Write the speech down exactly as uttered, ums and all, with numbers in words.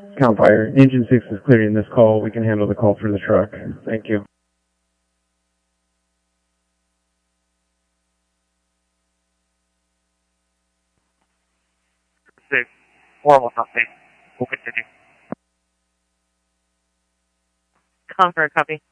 Count Fire. Engine six is clearing this call. We can handle the call for the truck. Thank you. Six. Horrible something. We'll continue. Confer, copy.